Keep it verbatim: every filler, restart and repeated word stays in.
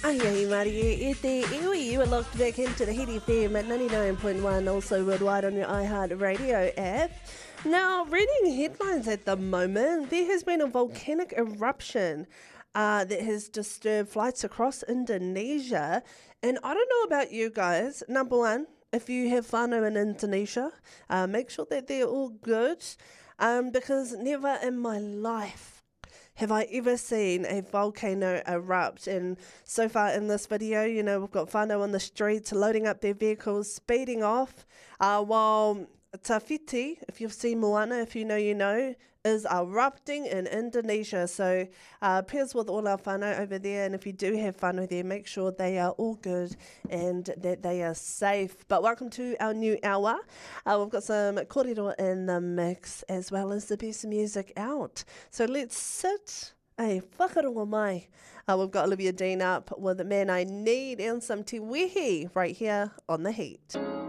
Ai ai Marie, e te iwi, you are locked back into the Hit F M at ninety-nine point one, also worldwide on your iHeart Radio app. Now, reading headlines at the moment, there has been a volcanic eruption uh, that has disturbed flights across Indonesia. And I don't know about you guys. Number one, if you have whānau in Indonesia, uh, make sure that they're all good, um, because never in my life have I ever seen a volcano erupt. And so far in this video, you know, we've got whānau on the streets loading up their vehicles, speeding off, uh, while Tawhiti, if you've seen Moana, if you know, you know, is erupting in Indonesia. So uh, prayers with all our whānau over there. And if you do have whānau there, make sure they are all good and that they are safe. But welcome to our new hour. Uh, we've got some kōrero in the mix as well as the best music out. So let's sit a whakarongo mai. Uh, we've got Olivia Dean up with Man I Need and some te wehi right here on The Heat.